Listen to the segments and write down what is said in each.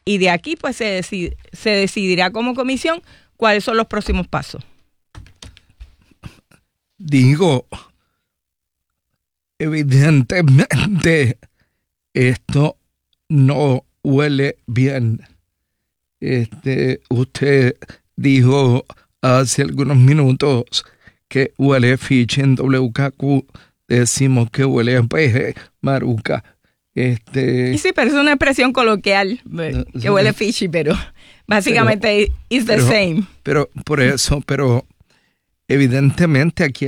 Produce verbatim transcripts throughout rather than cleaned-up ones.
y de aquí pues se, decid, se decidirá como comisión cuáles son los próximos pasos. Digo, evidentemente esto no huele bien. Este, usted dijo hace algunos minutos que huele fiche en W K Q. Decimos que huele a peje, maruca. Este, y sí, pero es una expresión coloquial, uh, que huele fishy, pero básicamente pero, it's the pero, same. Pero por eso, pero evidentemente aquí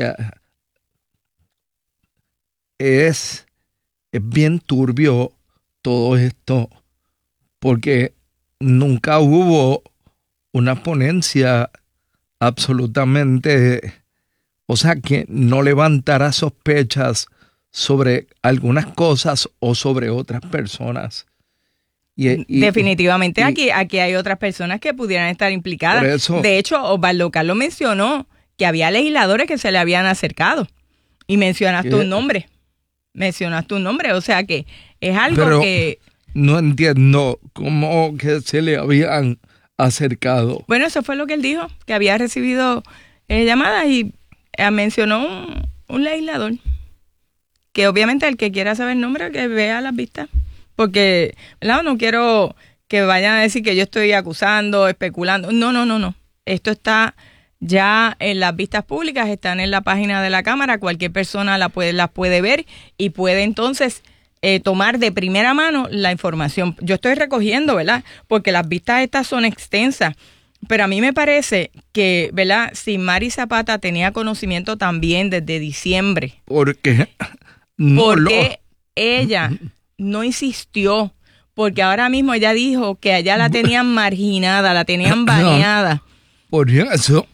es, es bien turbio todo esto, porque nunca hubo una ponencia absolutamente, o sea, que no levantara sospechas sobre algunas cosas o sobre otras personas. Y, y, Definitivamente y, aquí, aquí hay otras personas que pudieran estar implicadas. Por eso, de hecho, Osvaldo Carlos mencionó que había legisladores que se le habían acercado y mencionaste un nombre. Mencionaste un nombre, o sea que es algo pero que... no entiendo cómo que se le habían acercado. Bueno, eso fue lo que él dijo, que había recibido eh, llamadas y eh, mencionó un, un legislador. Que obviamente el que quiera saber el nombre, que vea las vistas. Porque, ¿verdad? No quiero que vayan a decir que yo estoy acusando, especulando. No, no, no, no. Esto está ya en las vistas públicas, están en la página de la Cámara. Cualquier persona la puede, las puede ver y puede entonces eh, tomar de primera mano la información. Yo estoy recogiendo, ¿verdad? Porque las vistas estas son extensas. Pero a mí me parece que, ¿verdad? Si Mari Zapata tenía conocimiento también desde diciembre. ¿Por qué? No porque lo... ella no insistió, porque ahora mismo ella dijo que allá la tenían marginada, la tenían baneada. No, por eso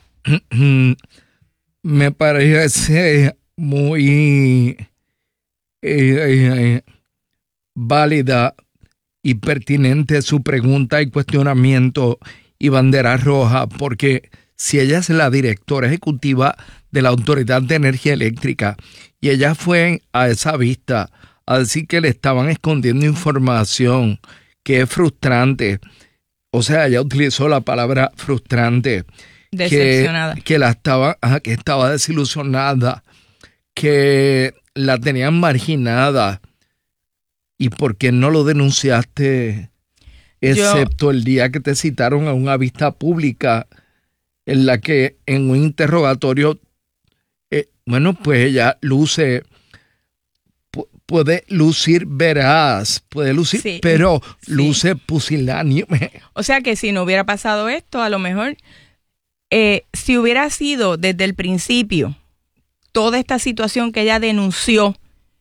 me parece muy eh, eh, válida y pertinente su pregunta y cuestionamiento y bandera roja, porque si ella es la directora ejecutiva de la Autoridad de Energía Eléctrica y ella fue a esa vista a decir que le estaban escondiendo información, que es frustrante, o sea, ella utilizó la palabra frustrante, decepcionada, que, que, la estaba, que estaba desilusionada, que la tenían marginada. ¿Y por qué no lo denunciaste? Excepto Yo, el día que te citaron a una vista pública en la que en un interrogatorio, eh, bueno, pues ella luce, pu- puede lucir veraz, puede lucir, sí, pero sí. luce pusilánime. O sea que si no hubiera pasado esto, a lo mejor, eh, si hubiera sido desde el principio toda esta situación que ella denunció,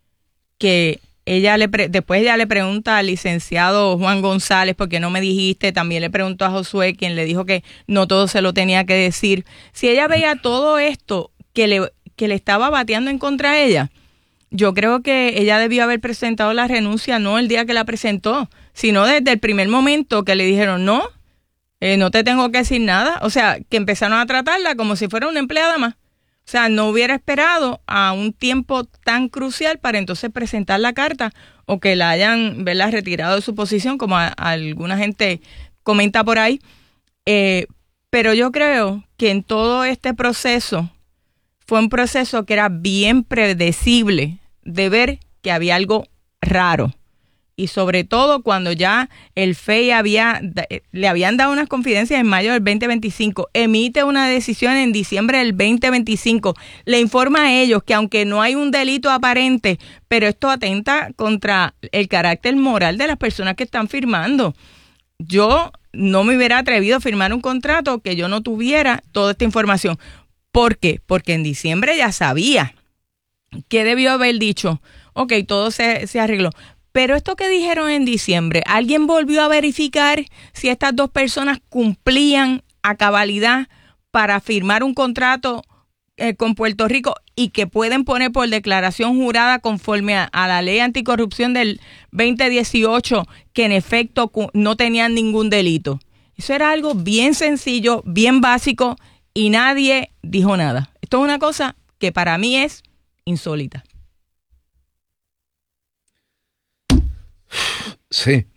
que ella le pre- después ella le pregunta al licenciado Juan González, ¿por qué no me dijiste? También le preguntó a Josué, quien le dijo que no todo se lo tenía que decir. Si ella veía todo esto que le, que le estaba bateando en contra de ella, yo creo que ella debió haber presentado la renuncia no el día que la presentó, sino desde el primer momento que le dijeron, no, eh, no te tengo que decir nada. O sea, que empezaron a tratarla como si fuera una empleada más. O sea, no hubiera esperado a un tiempo tan crucial para entonces presentar la carta o que la hayan, ¿verdad?, retirado de su posición, como a, a alguna gente comenta por ahí. Eh, pero yo creo que en todo este proceso fue un proceso que era bien predecible de ver que había algo raro. Y sobre todo cuando ya el F E I había, le habían dado unas confidencias en mayo del veinte veinticinco, emite una decisión en diciembre del veinte veinticinco, le informa a ellos que aunque no hay un delito aparente, pero esto atenta contra el carácter moral de las personas que están firmando. Yo no me hubiera atrevido a firmar un contrato que yo no tuviera toda esta información. ¿Por qué? Porque en diciembre ya sabía que debió haber dicho, ok, todo se, se arregló. Pero esto que dijeron en diciembre, ¿alguien volvió a verificar si estas dos personas cumplían a cabalidad para firmar un contrato eh, con Puerto Rico y que pueden poner por declaración jurada conforme a, a la ley anticorrupción del veinte dieciocho que en efecto cu- no tenían ningún delito? Eso era algo bien sencillo, bien básico y nadie dijo nada. Esto es una cosa que para mí es insólita. Sí,